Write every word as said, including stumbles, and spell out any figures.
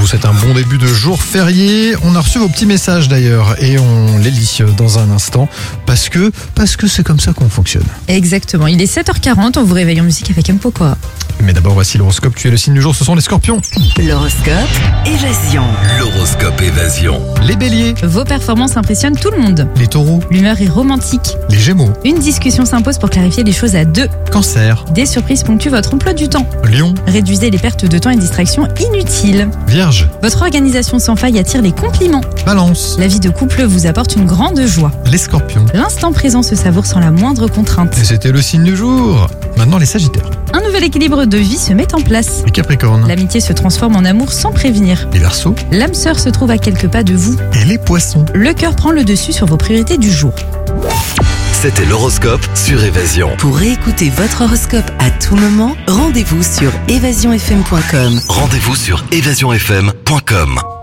souhaite un bon début de jour férié. On a reçu vos petits messages d'ailleurs et on les lit dans un instant parce que parce que c'est comme ça qu'on fonctionne. Exactement, il est sept heures quarante, on vous réveille en musique avec Mpoko. Mais d'abord voici l'horoscope, tu es le signe du jour, ce sont les scorpions. L'horoscope Évasion. L'horoscope Évasion. Les béliers, Vos performances impressionnent tout le monde. les taureaux, L'humeur est romantique. les gémeaux, Une discussion s'impose pour clarifier les choses à deux. cancer, Des surprises ponctuent votre emploi du temps. lion, Réduisez les pertes de temps et distractions inutiles. vierge, Votre organisation sans faille attire les compliments. balance, La vie de couple vous apporte une grande joie. les scorpions. L'instant présent se savoure sans la moindre contrainte. Et c'était le signe du jour. Maintenant les sagittaires, Un nouvel équilibre de vie se met en place. les capricornes, L'amitié se transforme en amour sans prévenir. les verseaux L'âme sœur se trouve à quelques pas de vous. et les poissons. Le cœur prend le dessus sur vos priorités du jour. C'était l'horoscope sur Évasion. Pour réécouter votre horoscope à tout moment, rendez-vous sur évasion f m point com. Rendez-vous sur évasion f m point com.